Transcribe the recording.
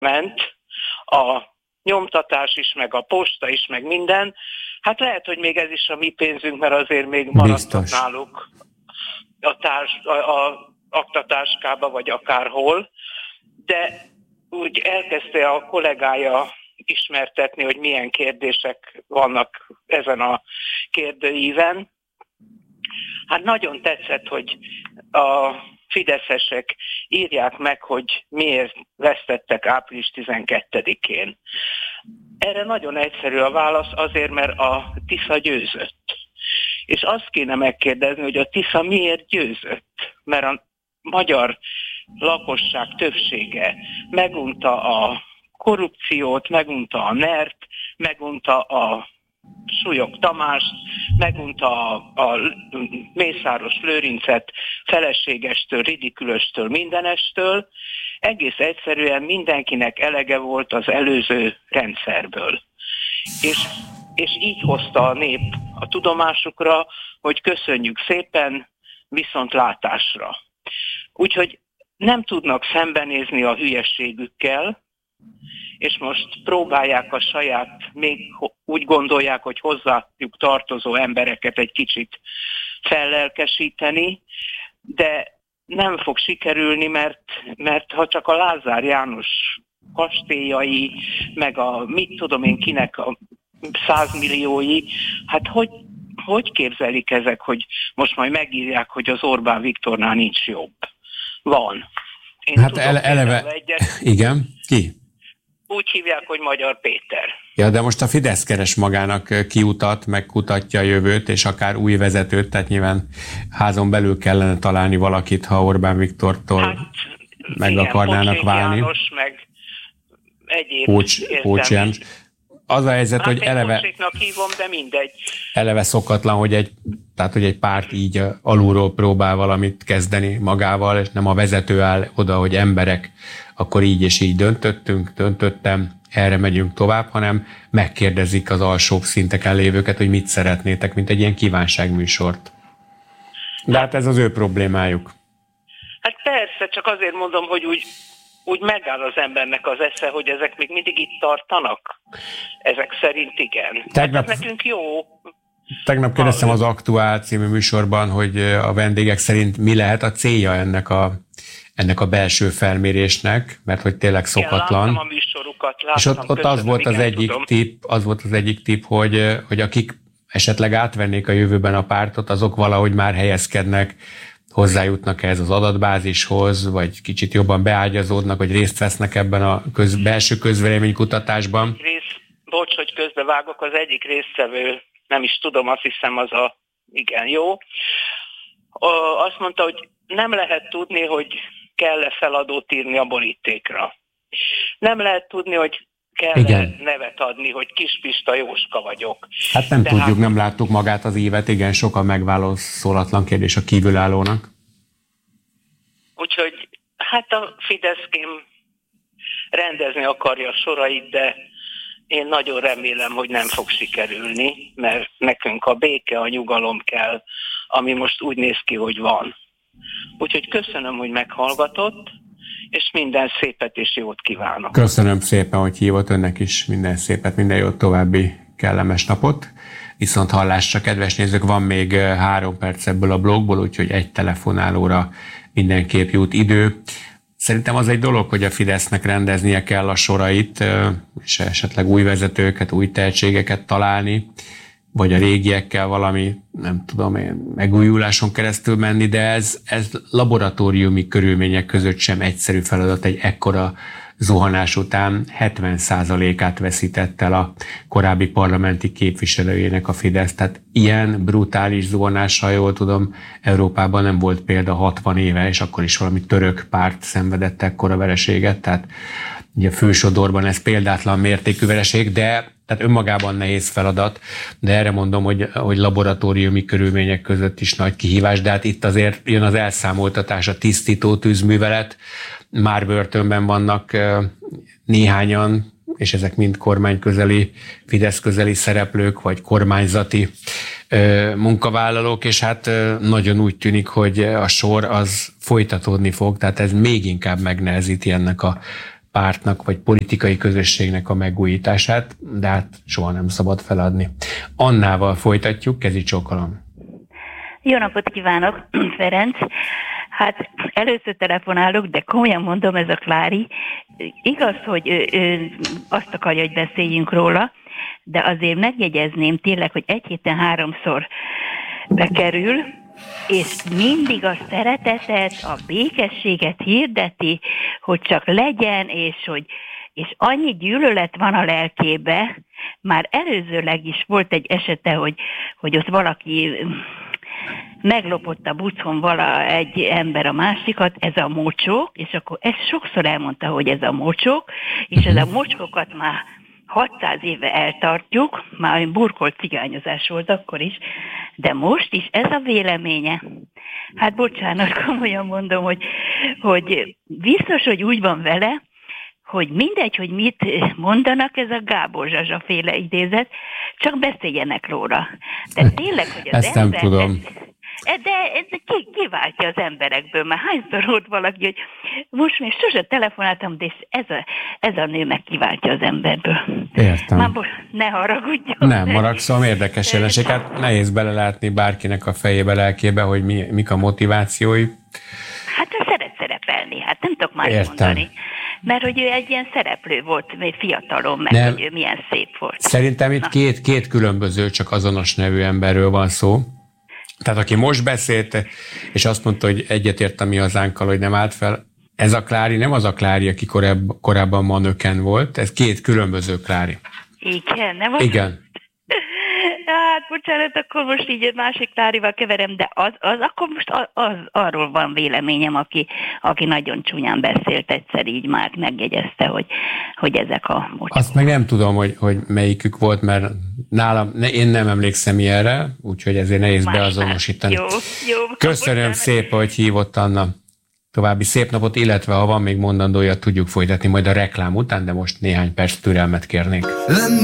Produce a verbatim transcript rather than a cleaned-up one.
ment, a nyomtatás is, meg a posta is, meg minden. Hát lehet, hogy még ez is a mi pénzünk, mert azért még maradtak náluk a, társ, a, a aktatáskába, vagy akárhol, de úgy elkezdte a kollégája ismertetni, hogy milyen kérdések vannak ezen a kérdőíven. Hát nagyon tetszett, hogy a fideszesek írják meg, hogy miért vesztettek április tizenkettedikén. Erre nagyon egyszerű a válasz, azért, mert a Tisza győzött. És azt kéne megkérdezni, hogy a Tisza miért győzött? Mert a magyar lakosság többsége megunta a korrupciót, megunta a nert, megunta a Súlyog Tamást, megunta a, a Mészáros Lőrincet feleségestől, ridikülöstől, mindenestől. Egész egyszerűen mindenkinek elege volt az előző rendszerből. És, és így hozta a nép a tudomásukra, hogy köszönjük szépen, viszontlátásra. Úgyhogy nem tudnak szembenézni a hülyeségükkel, és most próbálják a saját, még úgy gondolják, hogy hozzájuk tartozó embereket egy kicsit fellelkesíteni, de nem fog sikerülni, mert, mert ha csak a Lázár János kastélyai, meg a mit tudom én kinek a százmilliói, hát hogy, hogy képzelik ezek, hogy most majd megírják, hogy az Orbán Viktornál nincs jobb? Van. Én hát ele, eleve, egyet, igen, ki? Úgy hívják, hogy Magyar Péter. Ja, de most a Fidesz keres magának kiutat, megkutatja a jövőt, és akár új vezetőt, tehát nyilván házon belül kellene találni valakit, ha Orbán Viktortól hát, meg igen, akarnának Pocsék válni. János, meg egyéb Pócs János. Az a helyzet, hát hogy eleve... Pocséknak hívom, de mindegy. Eleve szokatlan, hogy egy, tehát, hogy egy párt így alulról próbál valamit kezdeni magával, és nem a vezető áll oda, hogy emberek, akkor így és így döntöttünk, döntöttem, erre megyünk tovább, hanem megkérdezik az alsóbb szinteken lévőket, hogy mit szeretnétek, mint egy ilyen kívánságműsort. De hát ez az ő problémájuk. Hát persze, csak azért mondom, hogy úgy, úgy megáll az embernek az esze, hogy ezek még mindig itt tartanak. Ezek szerint igen. Tegnap, hát nekünk jó. Tegnap kérdeztem az Aktuál című műsorban, hogy a vendégek szerint mi lehet a célja ennek a ennek a belső felmérésnek, mert hogy tényleg szokatlan. Igen, láttam a műsorukat, láttam. És ott, ott az volt az egyik tipp, az volt az egyik tipp, hogy, hogy akik esetleg átvennék a jövőben a pártot, azok valahogy már helyezkednek, hozzájutnak ehhez az adatbázishoz, vagy kicsit jobban beágyazódnak, hogy részt vesznek ebben a köz, belső közvéleménykutatásban. Rész, bocs, hogy közbevágok, az egyik résztvevő, nem is tudom, azt hiszem az a, igen, jó. O, azt mondta, hogy nem lehet tudni, hogy kell-e feladót írni a borítékra. Nem lehet tudni, hogy kell-e nevet adni, hogy Kispista Jóska vagyok. Hát nem De tudjuk, hát... nem láttuk magát az évet, igen, sokan megválaszolatlan kérdés a kívülállónak. Úgyhogy hát a Fideszkém rendezni akarja a sorait, de én nagyon remélem, hogy nem fog sikerülni, mert nekünk a béke, a nyugalom kell, ami most úgy néz ki, hogy van. Úgyhogy köszönöm, hogy meghallgatott, és minden szépet és jót kívánok. Köszönöm szépen, hogy hívott, önnek is minden szépet, minden jót, további kellemes napot. Viszont hallásra, kedves nézők, van még három perc ebből a blogból, úgyhogy egy telefonálóra mindenképp jut idő. Szerintem az egy dolog, hogy a Fidesznek rendeznie kell a sorait, és esetleg új vezetőket, új tehetségeket találni, vagy a régiekkel valami, nem tudom én, megújuláson keresztül menni, de ez, ez laboratóriumi körülmények között sem egyszerű feladat. Egy ekkora zuhanás után hetven százalékát veszített el a korábbi parlamenti képviselőjének a Fidesz. Tehát ilyen brutális zuhanásra, jól tudom, Európában nem volt példa hatvan éve, és akkor is valami török párt szenvedett ekkora vereséget. Tehát ugye a fősodorban ez példátlan mértékű vereség, de tehát önmagában nehéz feladat, de erre mondom, hogy, hogy laboratóriumi körülmények között is nagy kihívás, de hát itt azért jön az elszámoltatás, a tisztító tűzművelet, már börtönben vannak néhányan, és ezek mind kormányközeli, Fidesz közeli szereplők, vagy kormányzati munkavállalók, és hát nagyon úgy tűnik, hogy a sor az folytatódni fog, tehát ez még inkább megnehezíti ennek a pártnak vagy politikai közösségnek a megújítását, de hát soha nem szabad feladni. Annával folytatjuk, kezi csókolom. Jó napot kívánok, Ferenc! Hát először telefonálok, de komolyan mondom, ez a Klári. Igaz, hogy ő, ő azt akarja, hogy beszéljünk róla, de azért megjegyezném tényleg, hogy egy héten háromszor bekerül, és mindig a szeretetet, a békességet hirdeti, hogy csak legyen, és hogy és annyi gyűlölet van a lelkébe. Már előzőleg is volt egy esete, hogy, hogy ott valaki meglopott a bucon vala egy ember a másikat, ez a mocsok, és akkor ezt sokszor elmondta, hogy ez a mocsok, és ez a mocskokat már hatszáz éve eltartjuk, már burkolt cigányozás volt akkor is, de most is ez a véleménye. Hát bocsánat, komolyan mondom, hogy, hogy biztos, hogy úgy van vele, hogy mindegy, hogy mit mondanak, ez a Gábor Zsazsa féle idézet, csak beszéljenek róla. De tényleg, hogy az Ezt ember... nem tudom. De ez ki, kiváltja az emberekből. Már hányszor volt valaki, hogy most még sose telefonáltam, de ez a, ez a nő meg kiváltja az emberből. Értem. Már most ne haragudjon. Nem, haragszom, érdekes jelenség. Hát nehéz belelátni bárkinek a fejébe, lelkébe, hogy mi, mik a motivációi. Hát ő szeret szerepelni, hát nem tudok már mondani. Mert hogy ő egy ilyen szereplő volt, még fiatalon, meg nem. Hogy ő milyen szép volt. Szerintem itt két, két különböző, csak azonos nevű emberről van szó. Tehát aki most beszélt, és azt mondta, hogy egyetért a mi hazánkkal, hogy nem állt fel, ez a Klári nem az a Klári, aki korább, korábban manöken volt, ez két különböző Klári. Igen, nem az? Igen. Hát, bocsánat, akkor most így egy másik Klárival keverem, de az, az akkor most az, az, arról van véleményem, aki, aki nagyon csúnyán beszélt egyszer, így már megjegyezte, hogy, hogy ezek a mocsok. Azt meg nem tudom, hogy, hogy melyikük volt, mert nálam, ne, én nem emlékszem ilyenre, úgyhogy ezért nehéz más beazonosítani. Jó, jó. Köszönöm bocsánat. Szépen, hogy hívott, Anna. További szép napot, illetve ha van még mondandója, tudjuk folytatni majd a reklám után, de most néhány perc türelmet kérnék.